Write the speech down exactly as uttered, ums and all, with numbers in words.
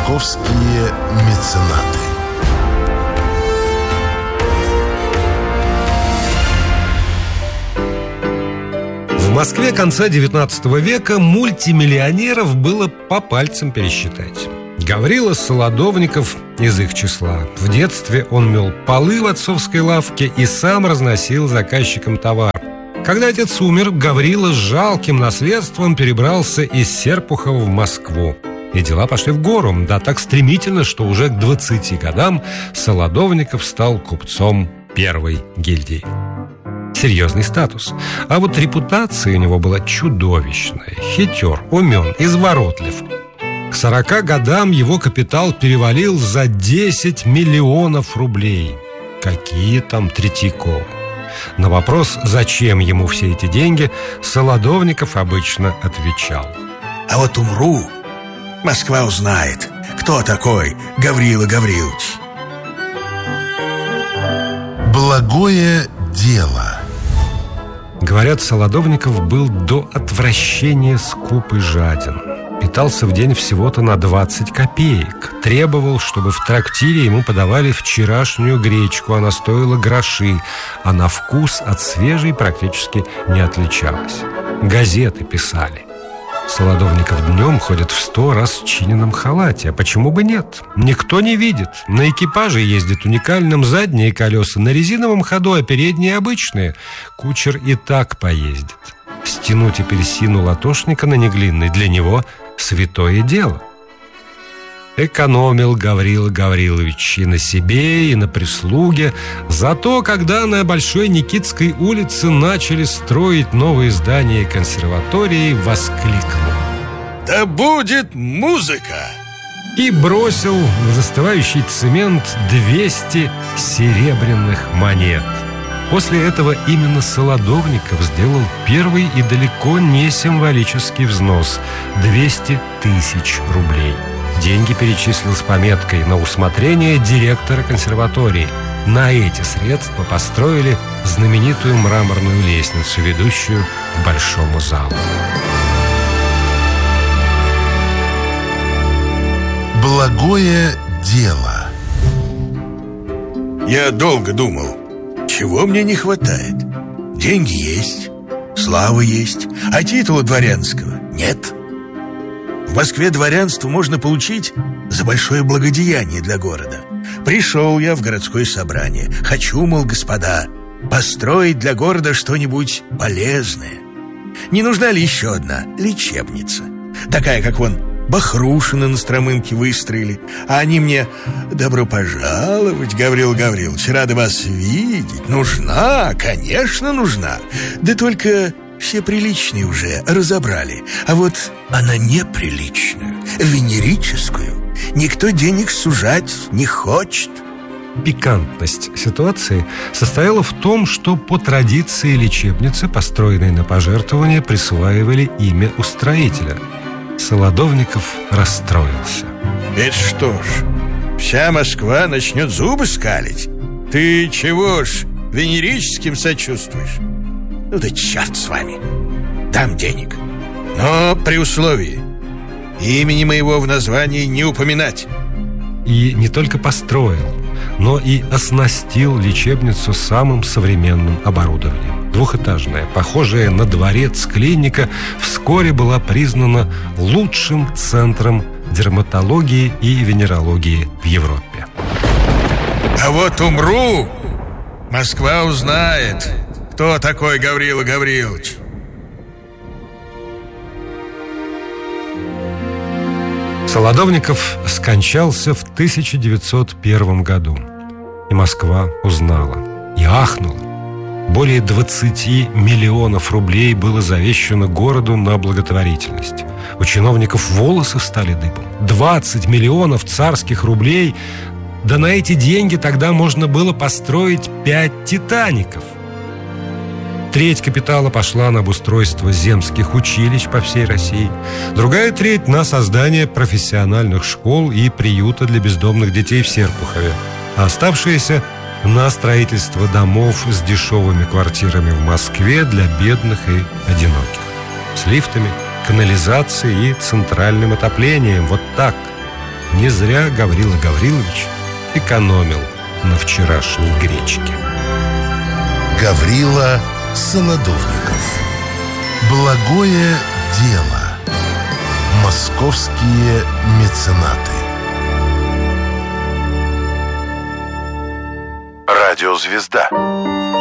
Московские меценаты. В Москве конца девятнадцатого века мультимиллионеров было по пальцам пересчитать. Гаврила Солодовников из их числа. В детстве он мел полы в отцовской лавке и сам разносил заказчикам товар. Когда отец умер, Гаврила с жалким наследством перебрался из Серпухова в Москву. И дела пошли в гору, да так стремительно, что уже к двадцати годам Солодовников стал купцом первой гильдии. Серьезный статус. А вот репутация у него была чудовищная. Хитер, умен, изворотлив. К сорока годам его капитал перевалил за десять миллионов рублей. Какие там Третьяковы. На вопрос, зачем ему все эти деньги, Солодовников обычно отвечал: а вот умру, Москва узнает, кто такой Гаврила Гаврилович. Благое дело. Говорят, Солодовников был до отвращения скуп и жаден. Питался в день всего-то на двадцать копеек. Требовал, чтобы в трактире ему подавали вчерашнюю гречку. Она стоила гроши, а на вкус от свежей практически не отличалась. Газеты писали: Солодовников днем ходит в сто раз в чиненном халате. А почему бы нет? Никто не видит. На экипаже ездит уникальным задние колеса, на резиновом ходу, а передние обычные. Кучер и так поездит. Стянуть апельсину латошника на Неглинной для него святое дело. Экономил Гаврила Гаврилович и на себе, и на прислуге. Зато, когда на Большой Никитской улице начали строить новые здания консерватории, воскликнул: да будет музыка! И бросил в застывающий цемент двести серебряных монет. После этого именно Солодовников сделал первый и далеко не символический взнос – двести тысяч рублей. Деньги перечислил с пометкой на усмотрение директора консерватории. На эти средства построили знаменитую мраморную лестницу, ведущую к большому залу. Благое дело. Я долго думал, чего мне не хватает. Деньги есть, слава есть, а титула дворянского нет. В Москве дворянство можно получить за большое благодеяние для города. Пришел я в городское собрание. Хочу, мол, господа, построить для города что-нибудь полезное. Не нужна ли еще одна лечебница? Такая, как вон Бахрушина на Стромынке выстроили. А они мне: добро пожаловать, Гаврил Гаврилович, рады вас видеть. Нужна, конечно, нужна. Да только все приличные уже разобрали. А вот она неприличную, венерическую, никто денег сужать не хочет. Пикантность ситуации состояла в том, что по традиции лечебницы, построенной на пожертвования, присваивали имя устроителя. Солодовников расстроился. Это что ж, вся Москва начнет зубы скалить? Ты чего ж венерическим сочувствуешь? Ну да черт с вами, дам денег, но при условии имени моего в названии не упоминать. И не только построил, но и оснастил лечебницу самым современным оборудованием. Двухэтажная, похожая на дворец клиника, вскоре была признана лучшим центром дерматологии и венерологии в Европе. А вот умру, Москва узнает, кто такой Гаврила Гаврилович. Солодовников скончался в тысяча девятьсот первом году. И Москва узнала и ахнула. Более двадцати миллионов рублей было завещано городу на благотворительность. У чиновников волосы встали дыбом. двадцать миллионов царских рублей. Да на эти деньги тогда можно было построить пять «Титаников». Треть капитала пошла на обустройство земских училищ по всей России. Другая треть на создание профессиональных школ и приюта для бездомных детей в Серпухове. А оставшиеся на строительство домов с дешевыми квартирами в Москве для бедных и одиноких. С лифтами, канализацией и центральным отоплением. Вот так. Не зря Гаврила Гаврилович экономил на вчерашней гречке. Гаврила Солодовников. Благое дело. Московские меценаты. Радиозвезда.